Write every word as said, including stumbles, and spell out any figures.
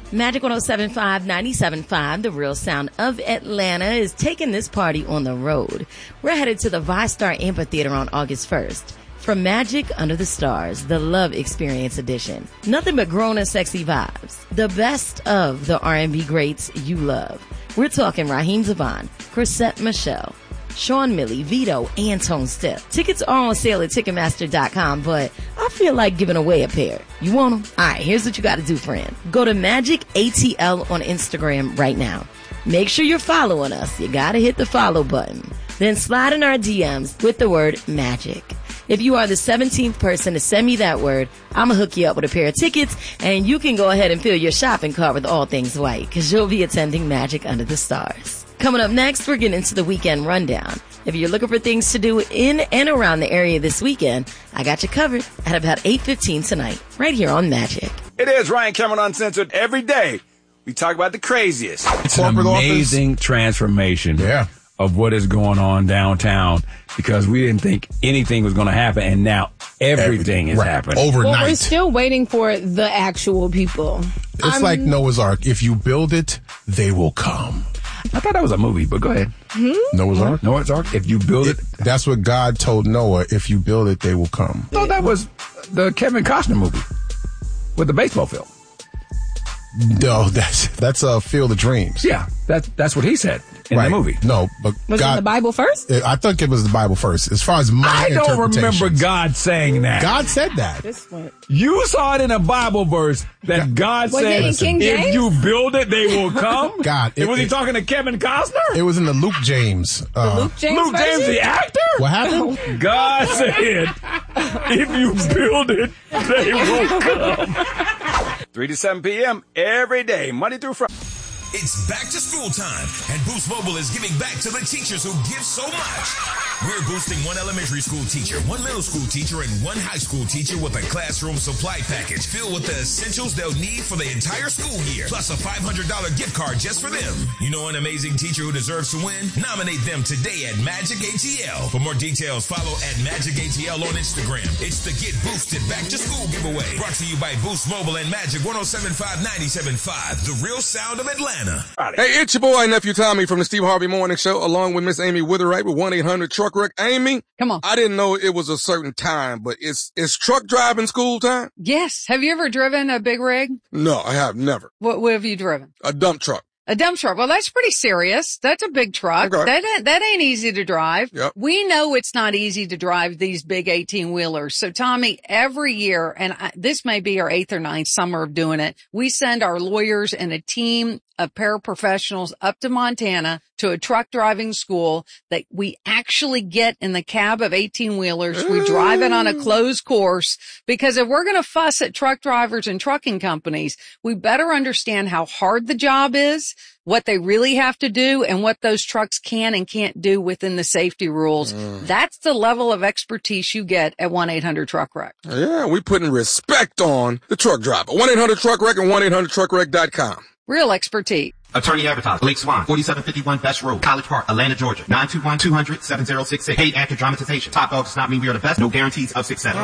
Magic one oh seven point five, ninety-seven point five, the real sound of Atlanta, is taking this party on the road. We're headed to the ViStar Amphitheater on August first. For Magic Under the Stars, the Love Experience Edition. Nothing but grown and sexy vibes. The best of the R and B greats you love. We're talking Raheem Zevon, Chrisette Michele, Sean Millie, Vito, and Tone Step. Tickets are on sale at Ticketmaster dot com, but I feel like giving away a pair. You want them? All right, here's what you got to do, friend. Go to Magic A T L on Instagram right now. Make sure you're following us. You got to hit the follow button. Then slide in our D Ms with the word Magic. If you are the seventeenth person to send me that word, I'm going to hook you up with a pair of tickets, and you can go ahead and fill your shopping cart with all things white, because you'll be attending Magic Under the Stars. Coming up next, we're getting into the weekend rundown. If you're looking for things to do in and around the area this weekend, I got you covered at about eight fifteen tonight, right here on Magic. It is Ryan Cameron Uncensored. Every day, we talk about the craziest. It's an amazing office. transformation yeah. of what is going on downtown, because we didn't think anything was going to happen, and now everything Every, is right. happening. Overnight. Well, we're still waiting for the actual people. It's um, like Noah's Ark. If you build it, they will come. I thought that was a movie, but go ahead. Hmm? Noah's Ark? Noah's Ark? If you build it, it... That's what God told Noah. If you build it, they will come. I thought that was the Kevin Costner movie with the baseball field. No, that's that's a uh, Field of Dreams. Yeah, that's that's what he said in right. the movie. No, but was God, it the Bible first? I think it was the Bible first. As far as my I don't remember God saying that. God said that. You saw it in a Bible verse that God was said, it in King James? "If you build it, they will come." God, it, was he it, talking to Kevin Costner? It was in the Luke James. Uh, the Luke James. Luke version? James, the actor. What happened? God said, "If you build it, they will come." three to seven p.m. every day, Monday through Friday. It's back to school time, and Boost Mobile is giving back to the teachers who give so much. We're boosting one elementary school teacher, one middle school teacher, and one high school teacher with a classroom supply package filled with the essentials they'll need for the entire school year, plus a five hundred dollars gift card just for them. You know an amazing teacher who deserves to win? Nominate them today at Magic A T L. For more details, follow at Magic A T L on Instagram. It's the Get Boosted Back to School giveaway, brought to you by Boost Mobile and Magic one oh seven point five, ninety-seven point five, the real sound of Atlanta. Hey, it's your boy, Nephew Tommy from the Steve Harvey Morning Show, along with Miss Amy Witherite with one eight hundred truck wreck. Amy, come on. I didn't know it was a certain time, but it's, it's truck driving school time? Yes. Have you ever driven a big rig? No, I have never. What, what have you driven? A dump truck. A dump truck. Well, that's pretty serious. That's a big truck. Okay. That ain't, that ain't easy to drive. Yep. We know it's not easy to drive these big eighteen wheelers. So Tommy, every year, and I, this may be our eighth or ninth summer of doing it, we send our lawyers and a team of paraprofessionals up to Montana to a truck driving school that we actually get in the cab of eighteen wheelers. We drive it on a closed course, because if we're going to fuss at truck drivers and trucking companies, we better understand how hard the job is, what they really have to do, and what those trucks can and can't do within the safety rules. Mm. That's the level of expertise you get at one eight hundred truck wreck. Yeah, we putting respect on the truck driver. one eight hundred truck wreck and one eight hundred truck wreck dot com. Real expertise. Attorney advertised. Blake Swan, forty-seven fifty-one Best Road, College Park, Atlanta, Georgia. nine two one, two hundred, seven oh six six. Paid actor dramatization. Top dogs does not mean we are the best. No guarantees of success.